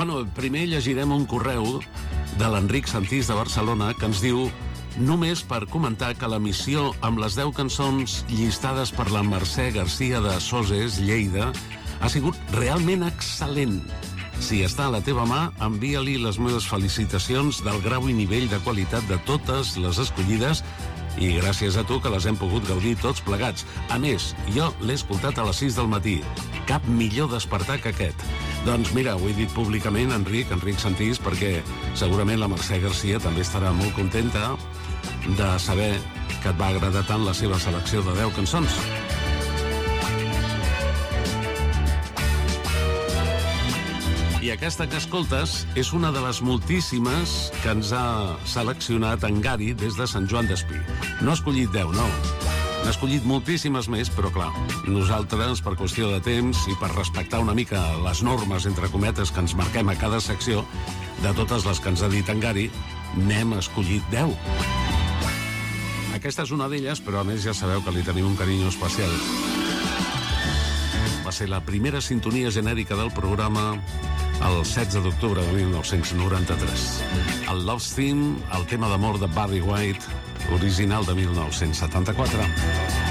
Bueno, primer llegirem un correu de l'Enric Santís de Barcelona que ens diu: només per comentar que l'emissió amb les 10 cançons llistades per la Mercè Garcia de Soses, Lleida, ha sigut realment excel·lent. Si està a la teva mà, envia-li les meves felicitacions del grau i nivell de qualitat de totes les escollides, i gràcies a tu que les hem pogut gaudir tots plegats. A més, jo l'he escoltat a les 6 del matí. Cap millor despertar que aquest. Doncs mira, ho he dit públicament, Enric Santís, perquè segurament la Mercè Garcia també estarà molt contenta de saber que et va agradar tant la seva selecció de 10 cançons. I aquesta que escoltes és una de les moltíssimes que ens ha seleccionat en Gary des de Sant Joan d'Espí. No ha escollit 10, no. N'ha escollit moltíssimes més, però clar, nosaltres, per qüestió de temps i per respectar una mica les normes, entre cometes, que ens marquem a cada secció, de totes les que ens ha dit en Gary, n'hem escollit 10. Aquesta és una d'elles, però a més ja sabeu que li tenim un carinyo especial. Va ser la primera sintonia genèrica del programa el 16 d'octubre de 1993. El Love Theme, el tema d'amor de Barry White, original de 1974.